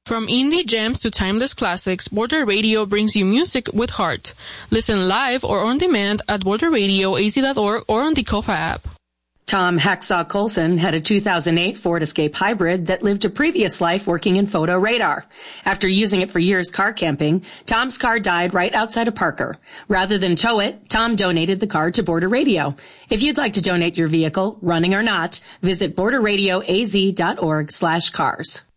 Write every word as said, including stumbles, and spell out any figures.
From indie gems to timeless classics, Border Radio brings you music with heart. Listen live or on demand at border radio a z dot org or on the Kofa app. Tom Hacksaw Colson had a two thousand eight Ford Escape Hybrid that lived a previous life working in photo radar. After using it for years car camping, Tom's car died right outside of Parker. Rather than tow it, Tom donated the car to Border Radio. If you'd like to donate your vehicle, running or not, visit border radio a z dot org slash cars.